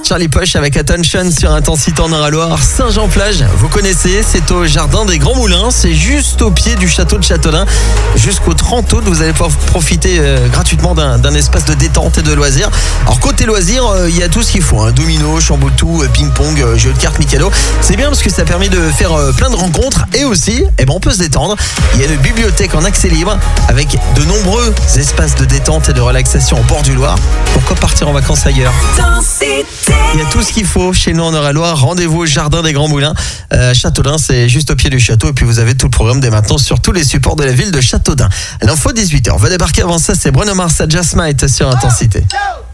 Charlie Puth avec Attention sur Intensité en Eure-et-Loire. Saint-Jean-Plage, vous connaissez, c'est au jardin des Grands Moulins. C'est juste au pied du château de Châteaudun. Jusqu'au 30 août, vous allez pouvoir profiter gratuitement d'un espace de détente et de loisirs. Alors côté loisirs, il y a tout ce qu'il faut. Domino, chamboule-tout, ping-pong, jeux de cartes, Mikado. C'est bien parce que ça permet de faire plein de rencontres. Et aussi, on peut se détendre. Il y a une bibliothèque en accès libre avec de nombreux espaces de détente et de relaxation au bord du Loire. Pourquoi partir en vacances ailleurs ? Il y a tout ce qu'il faut chez nous en Eure-et-Loire. Rendez-vous au jardin des Grands Moulins. Châteaudun, c'est juste au pied du château. Et puis vous avez tout le programme dès maintenant sur tous les supports de la ville de Châteaudun. L'info 18h. On va débarquer avant ça, c'est Bruno Mars, Just Might sur Intensité.